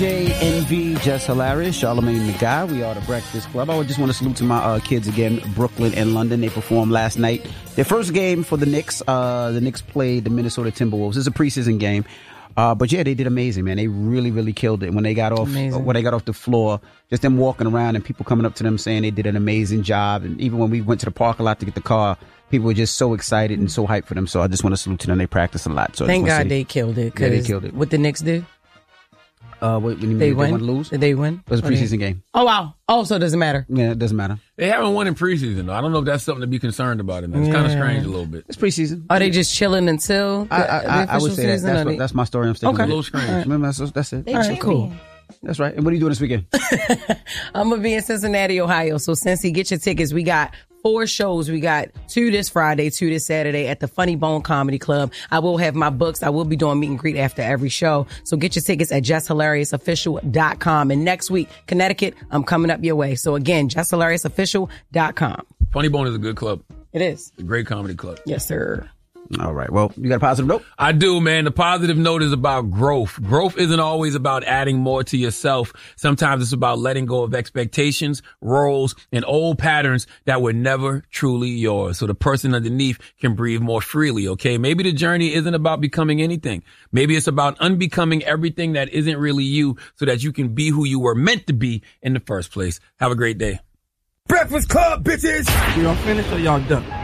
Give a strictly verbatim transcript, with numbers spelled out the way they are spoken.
J, Envy, Just Hilarious, Charlamagne the Guy. We are the Breakfast Club. I just want to salute to my uh, kids again, Brooklyn and London. They performed last night. Their first game for the Knicks. Uh, the Knicks played the Minnesota Timberwolves. It's a preseason game. Uh, but yeah, they did amazing, man. They really, really killed it when they got off, uh, when they got off the floor. Just them walking around and people coming up to them saying they did an amazing job. And even when we went to the parking lot to get the car, people were just so excited and so hyped for them. So I just want to salute to them. They practiced a lot. So thank God they killed it. Yeah, they killed it. What the Knicks did? Uh, what, when you they mean win? They won, lose? Did they win? It was a preseason game. Oh, wow. Oh, so it doesn't matter. Yeah, it doesn't matter. They haven't won in preseason, though. I don't know if that's something to be concerned about. It's yeah. kind of strange a little bit. It's preseason. Are they just chilling until the, I, I, the I, official I would say that. season? That's, what, that's my story. I'm sticking okay. with a little strange. Right. Remember, that's, that's it. They All right, cool. That's right. And what are you doing this weekend? I'm going to be in Cincinnati, Ohio. So, Cincy, get your tickets. We got four shows. We got two this Friday, two this Saturday at the Funny Bone Comedy Club. I will have my books. I will be doing meet and greet after every show. So get your tickets at just hilarious official dot com. And next week, Connecticut, I'm coming up your way. So again, just hilarious official dot com. Funny Bone is a good club. It is. It's a great comedy club. Yes, sir. All right. Well, you got a positive note? I do, man. The positive note is about growth. Growth isn't always about adding more to yourself. Sometimes it's about letting go of expectations, roles, and old patterns that were never truly yours. So the person underneath can breathe more freely, okay? Maybe the journey isn't about becoming anything. Maybe it's about unbecoming everything that isn't really you so that you can be who you were meant to be in the first place. Have a great day. Breakfast Club, bitches! Y'all finished or y'all done?